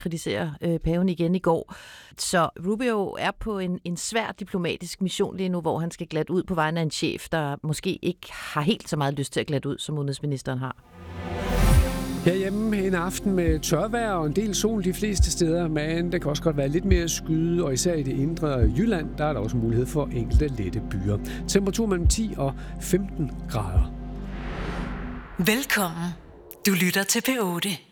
kritiserer paven igen i går. Så Rubio er på en svær diplomatisk mission lige nu, hvor han skal glatte ud på vegne af en chef, der måske ikke har helt så meget lyst til at glatte ud, som udenrigsministeren har. Herhjemme en aften med tørvejr og en del sol de fleste steder, men det kan også godt være lidt mere skyde, og især i det indre Jylland, der er der også mulighed for enkelte lette byer. Temperatur mellem 10 og 15 grader. Velkommen. Du lytter til P8.